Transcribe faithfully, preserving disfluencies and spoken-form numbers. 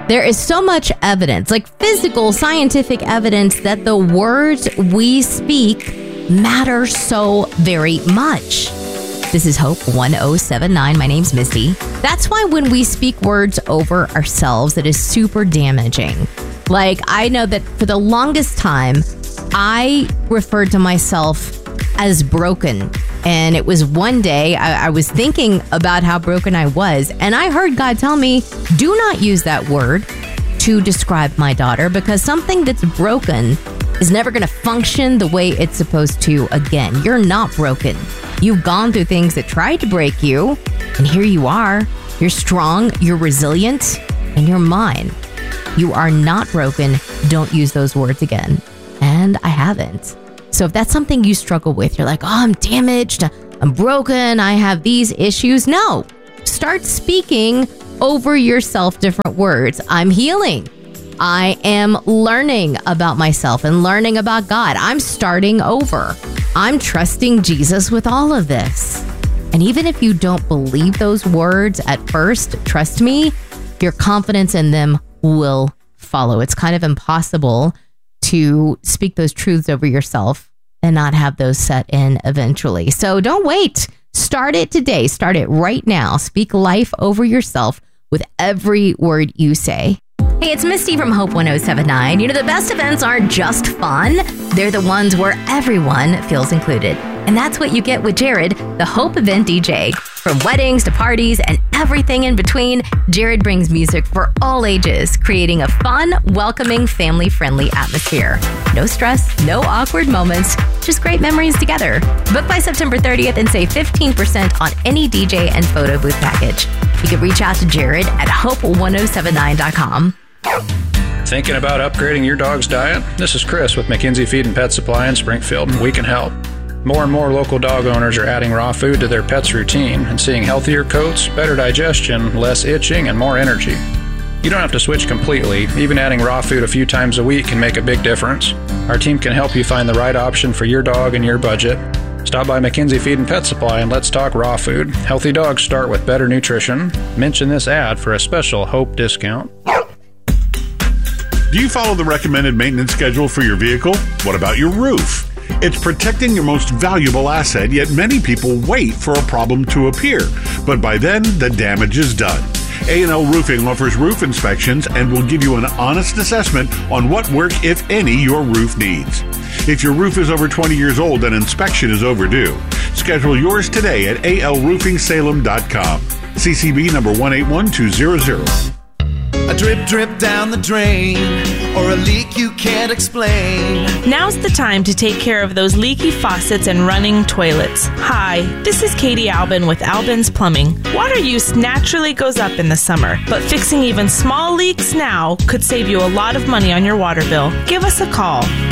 There is so much evidence, like physical, scientific evidence, that the words we speak matter so very much. This is Hope one oh seven nine. My name's Misty. That's why when we speak words over ourselves, it is super damaging. Like, I know that for the longest time, I referred to myself as broken. And it was one day I, I was thinking about how broken I was. And I heard God tell me, do not use that word to describe my daughter, because something that's broken is never going to function the way it's supposed to again. You're not broken. You've gone through things that tried to break you. And here you are. You're strong. You're resilient. And you're mine. You are not broken. Don't use those words again. And I haven't. So if that's something you struggle with, you're like, oh, I'm damaged, I'm broken, I have these issues. No, start speaking over yourself different words. I'm healing. I am learning about myself and learning about God. I'm starting over. I'm trusting Jesus with all of this. And even if you don't believe those words at first, trust me, your confidence in them will follow. It's kind of impossible to speak those truths over yourself and not have those set in eventually. So don't wait. Start it today. Start it right now. Speak life over yourself with every word you say. Hey, it's Misty from Hope one oh seven nine. You know, the best events aren't just fun. They're the ones where everyone feels included. And that's what you get with Jared, the Hope Event D J. From weddings to parties and everything in between, Jared brings music for all ages, creating a fun, welcoming, family-friendly atmosphere. No stress, no awkward moments, just great memories together. Book by September thirtieth and save fifteen percent on any D J and photo booth package. You can reach out to Jared at hope one oh seven nine dot com. Thinking about upgrading your dog's diet? This is Chris with McKinsey Feed and Pet Supply in Springfield. We can help. More and more local dog owners are adding raw food to their pet's routine and seeing healthier coats, better digestion, less itching, and more energy. You don't have to switch completely. Even adding raw food a few times a week can make a big difference. Our team can help you find the right option for your dog and your budget. Stop by McKinsey Feed and Pet Supply and let's talk raw food. Healthy dogs start with better nutrition. Mention this ad for a special Hope discount. Do you follow the recommended maintenance schedule for your vehicle? What about your roof? It's protecting your most valuable asset, yet many people wait for a problem to appear. But by then, the damage is done. A and L Roofing offers roof inspections and will give you an honest assessment on what work, if any, your roof needs. If your roof is over twenty years old, an inspection is overdue. Schedule yours today at a l roofing salem dot com. C C B number one eight one two zero zero. A drip, drip down the drain, or a leak you can't explain. Now's the time to take care of those leaky faucets and running toilets. Hi, this is Katie Albin with Albin's Plumbing. Water use naturally goes up in the summer, but fixing even small leaks now could save you a lot of money on your water bill. Give us a call.